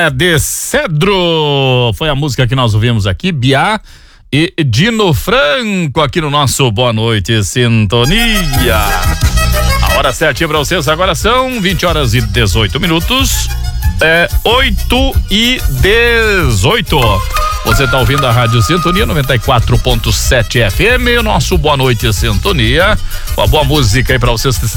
Pé de Cedro. Foi a música que nós ouvimos aqui, Biá e Dino Franco, aqui no nosso Boa Noite Sintonia. A hora certinha pra vocês agora são 20h18. 8h18. Você tá ouvindo a Rádio Sintonia 94.7 FM, o nosso Boa Noite Sintonia. Uma boa música aí pra vocês